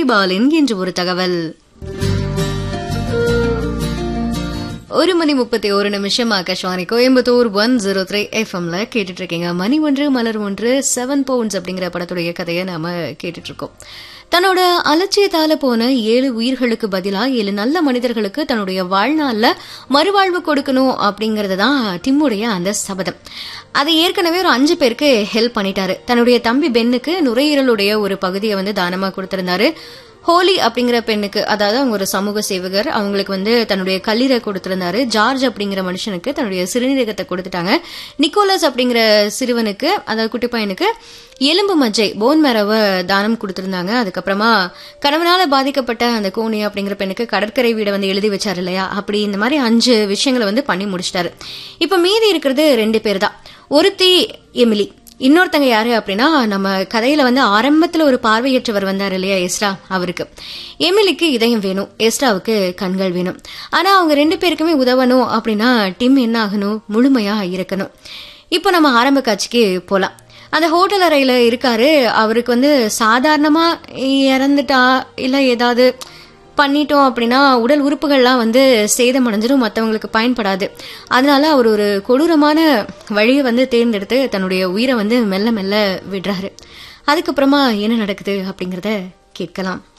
சைபாலின் என்று ஒரு தகவல். 1:31 ஆகாஷ்வாணி கோயம்புத்தூர் 103 எஃப்எம்ல கேட்டுட்டு இருக்கீங்க. மணி ஒன்று மலர் ஒன்று 7 பவுண்ட்ஸ் அப்படிங்கிற படத்துடைய கதையை நாம கேட்டுட்டு இருக்கோம். தன்னோட அலட்சியத்தால போன 7 உயிர்களுக்கு பதிலா 7 நல்ல மனிதர்களுக்கு தன்னுடைய வாழ்நாள்ல மறுவாழ்வு கொடுக்கணும் அப்படிங்கறது தான் டிம்முடைய அந்த சபதம். அதை ஏற்கனவே ஒரு 5 பேருக்கு ஹெல்ப் பண்ணிட்டாரு. தன்னுடைய தம்பி பென்னுக்கு நுரையீரலுடைய ஒரு பகுதியை தானமா கொடுத்திருந்தாரு. ஹோலி அப்படிங்கிற பெண்ணுக்கு, அதாவது அவங்க ஒரு சமூக சேவகர், அவங்களுக்கு தன்னுடைய கல்லீரை கொடுத்திருந்தாரு. ஜார்ஜ் அப்படிங்கிற மனுஷனுக்கு தன்னுடைய சிறுநீரகத்தை கொடுத்துட்டாங்க. நிக்கோலஸ் அப்படிங்கிற சிறுவனுக்கு, அதாவது குட்டி பையனுக்கு எலும்பு மஜ்ஜை போன் மேரோவை தானம் கொடுத்திருந்தாங்க. அதுக்கப்புறமா கணவனால பாதிக்கப்பட்ட அந்த கோனி அப்படிங்கிற பெண்ணுக்கு கடற்கரை வீடை எழுதி வச்சாரு இல்லையா, அப்படி இந்த மாதிரி 5 விஷயங்களை பண்ணி முடிச்சிட்டாரு. இப்ப மீதி இருக்கிறது 2 பேர் தான். ஒருத்தி எமிலி, இன்னொருத்தங்க யாரு அப்படின்னா நம்ம கதையில ஆரம்பத்துல ஒரு பார்வையற்றவர் வந்தாரு இல்லையா, எஸ்ரா, அவருக்கு. எமிலிக்கு இதயம் வேணும், எஸ்ராவுக்கு கண்கள் வேணும். ஆனா அவங்க 2 பேருக்குமே உதவணும் அப்படின்னா டிம் என்ன ஆகணும், முழுமையா இருக்கணும். இப்போ நம்ம ஆரம்ப காட்சிக்கு போலாம். அந்த ஹோட்டல் அறையில இருக்காரு. அவருக்கு சாதாரணமா இறந்துட்டா இல்ல ஏதாவது பண்ணிட்டோம் அப்படின்னா உடல் உறுப்புகள்லாம் சேதமடைஞ்சிடும், மற்றவங்களுக்கு பயன்படாது. அதனால அவர் ஒரு கொடூரமான வழியை தேர்ந்தெடுத்து தன்னுடைய உயிரை மெல்ல மெல்ல விடுறாரு. அதுக்கப்புறமா என்ன நடக்குது அப்படிங்கறத கேட்கலாம்.